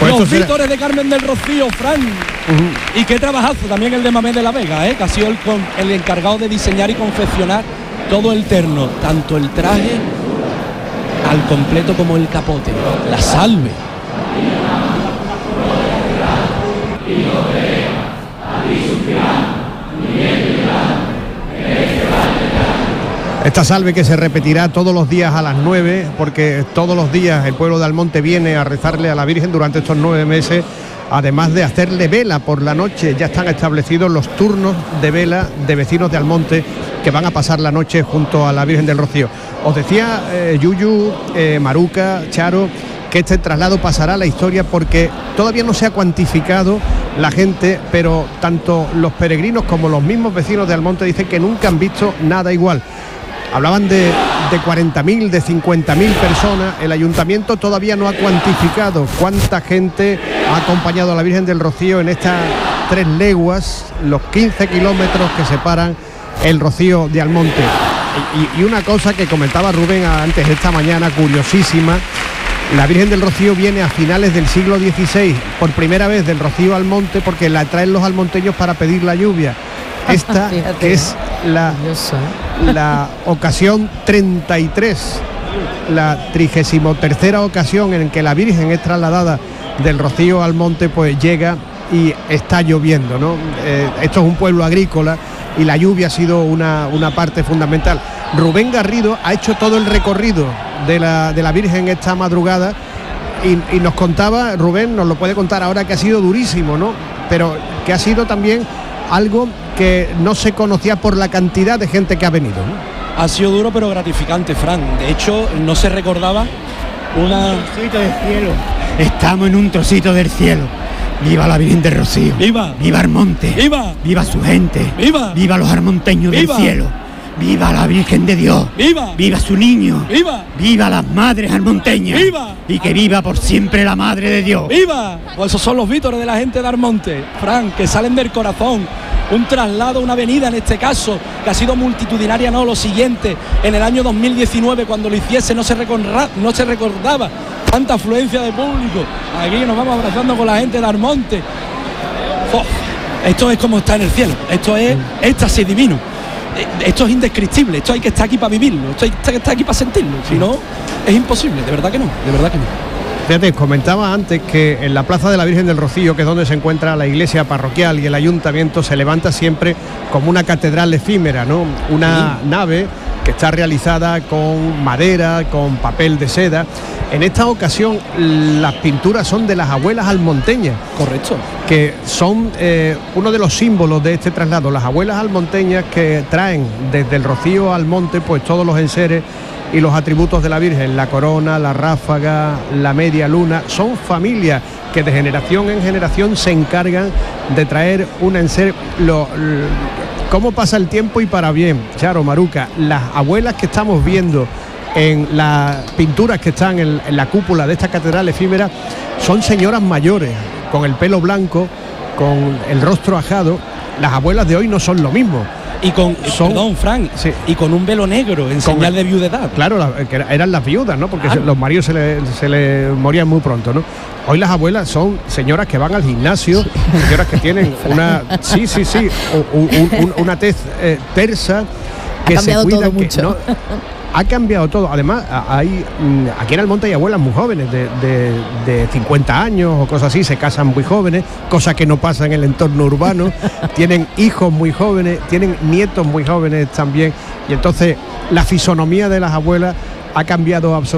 Pues los vítores de Carmen del Rocío, Fran. Y qué trabajazo también el de Mamé de la Vega, que ha sido el encargado de diseñar y confeccionar todo el terno, tanto el traje al completo como el capote, la salve. Esta salve que se repetirá todos los días a las 9, porque todos los días el pueblo de Almonte viene a rezarle a la Virgen durante estos 9 meses, además de hacerle vela por la noche. Ya están establecidos los turnos de vela de vecinos de Almonte que van a pasar la noche junto a la Virgen del Rocío. Os decía Yuyu, Maruca, Charo, que este traslado pasará a la historia porque todavía no se ha cuantificado la gente, pero tanto los peregrinos como los mismos vecinos de Almonte dicen que nunca han visto nada igual. Hablaban de 40.000, de 50.000 personas. El ayuntamiento todavía no ha cuantificado cuánta gente ha acompañado a la Virgen del Rocío en estas 3 leguas, los 15 kilómetros que separan el Rocío de Almonte. Y una cosa que comentaba Rubén antes esta mañana, curiosísima: la Virgen del Rocío viene a finales del siglo XVI, por primera vez del Rocío al monte, porque la traen los almonteños para pedir la lluvia. Esta que es la ocasión 33, la 33ª ocasión en que la Virgen es trasladada del Rocío al monte, pues llega y está lloviendo, ¿no? Esto es un pueblo agrícola y la lluvia ha sido una parte fundamental. Rubén Garrido ha hecho todo el recorrido de la Virgen esta madrugada y nos contaba, Rubén nos lo puede contar ahora, que ha sido durísimo, ¿no? Pero que ha sido también algo que no se conocía por la cantidad de gente que ha venido, ¿no? Ha sido duro pero gratificante, Fran. De hecho, no se recordaba una... trocito del cielo. Estamos en un trocito del cielo. ¡Viva la Virgen del Rocío! ¡Viva! ¡Viva Almonte! ¡Viva! ¡Viva su gente! ¡Viva! ¡Viva los armonteños del cielo! ¡Viva la Virgen de Dios! ¡Viva! ¡Viva su niño! ¡Viva! ¡Viva las madres armonteñas! ¡Viva! Y que viva por siempre la Madre de Dios. ¡Viva! Pues esos son los vítores de la gente de Almonte, Fran, que salen del corazón. Un traslado, una avenida en este caso, que ha sido multitudinaria, no, lo siguiente, en el año 2019, cuando lo hiciese, no se recordaba tanta afluencia de público. Aquí nos vamos abrazando con la gente de Almonte. Esto es como estar en el cielo, esto es éxtasis divino, esto es indescriptible, esto hay que estar aquí para vivirlo, esto hay que estar aquí para sentirlo, si no, es imposible, de verdad que no, de verdad que no. Fíjate, comentaba antes que en la Plaza de la Virgen del Rocío, que es donde se encuentra la iglesia parroquial y el ayuntamiento, se levanta siempre como una catedral efímera, ¿no? Una nave que está realizada con madera, con papel de seda. En esta ocasión las pinturas son de las abuelas almonteñas. Correcto. Que son uno de los símbolos de este traslado. Las abuelas almonteñas que traen desde el Rocío al monte pues todos los enseres y los atributos de la Virgen, la corona, la ráfaga, la media luna. Son familias que de generación en generación se encargan de traer un enser. ¿Cómo pasa el tiempo y para bien? Charo, Maruca, las abuelas que estamos viendo en las pinturas que están en la cúpula de esta catedral efímera son señoras mayores, con el pelo blanco, con el rostro ajado. Las abuelas de hoy no son lo mismo. Y perdón, Frank, sí. Y con un velo negro en señal de viudedad. Claro, que eran las viudas, ¿no? Porque los maridos se le morían muy pronto, ¿no? Hoy las abuelas son señoras que van al gimnasio, señoras que tienen una tez tersa, que se cuidan, que no, ha cambiado todo. Además, aquí en Almonte hay abuelas muy jóvenes, de 50 años o cosas así, se casan muy jóvenes, cosa que no pasa en el entorno urbano. Tienen hijos muy jóvenes, tienen nietos muy jóvenes también. Y entonces la fisonomía de las abuelas ha cambiado absolutamente.